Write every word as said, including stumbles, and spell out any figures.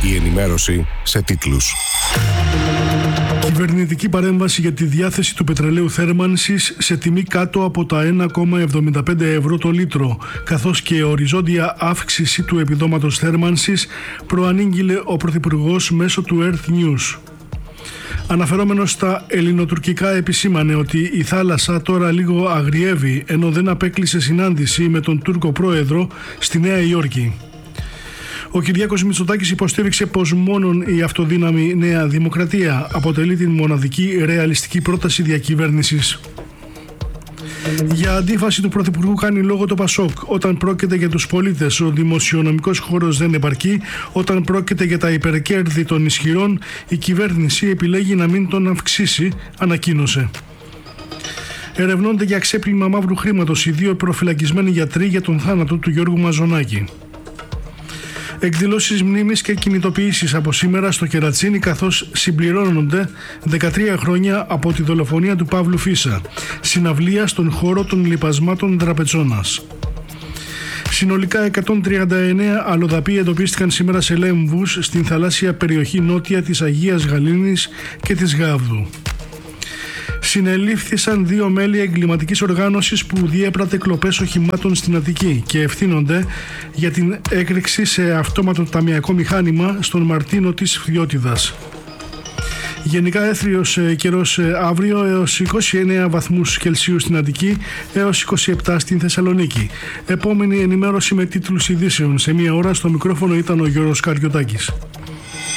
Η ενημέρωση σε τίτλους. Κυβερνητική παρέμβαση για τη διάθεση του πετρελαίου θέρμανσης σε τιμή κάτω από τα ένα κόμμα εβδομήντα πέντε ευρώ το λίτρο, καθώς και οριζόντια αύξηση του επιδόματος θέρμανσης, προανήγγειλε ο Πρωθυπουργός μέσω του Earth News. Αναφερόμενος στα ελληνοτουρκικά, επισήμανε ότι η θάλασσα τώρα λίγο αγριεύει, ενώ δεν απέκλεισε συνάντηση με τον Τούρκο πρόεδρο στη Νέα Υόρκη. Ο Κυριάκος Μητσοτάκης υποστήριξε πως μόνον η αυτοδύναμη Νέα Δημοκρατία αποτελεί την μοναδική ρεαλιστική πρόταση διακυβέρνησης. Για αντίφαση του Πρωθυπουργού κάνει λόγο το Πασόκ. Όταν πρόκειται για τους πολίτες, ο δημοσιονομικός χώρος δεν επαρκεί. Όταν πρόκειται για τα υπερκέρδη των ισχυρών, η κυβέρνηση επιλέγει να μην τον αυξήσει, ανακοίνωσε. Ερευνώνται για ξέπλυμα μαύρου χρήματος οι δύο προφυλακισμένοι γιατροί για τον θάνατο του Γιώργου Μαζονάκη. Εκδηλώσεις μνήμης και κινητοποιήσεις από σήμερα στο Κερατσίνι, καθώς συμπληρώνονται δεκατρία χρόνια από τη δολοφονία του Παύλου Φίσα. Συναυλία στον χώρο των λιπασμάτων Δραπετσόνας. Συνολικά εκατόν τριάντα εννέα αλλοδαποί εντοπίστηκαν σήμερα σε λέμβους στην θαλάσσια περιοχή νότια της Αγίας Γαλήνης και της Γάβδου. Συνελήφθησαν δύο μέλη εγκληματικής οργάνωσης που διέπρατε κλοπές οχημάτων στην Αττική και ευθύνονται για την έκρηξη σε αυτόματο ταμιακό μηχάνημα στον Μαρτίνο της Φθιώτιδας. Γενικά έθριος καιρός αύριο, έως είκοσι εννέα βαθμούς Κελσίου στην Αττική, έως είκοσι επτά στην Θεσσαλονίκη. Επόμενη ενημέρωση με τίτλους ειδήσεων σε μία ώρα. Στο μικρόφωνο ήταν ο Γιώργος Καριωτάκης.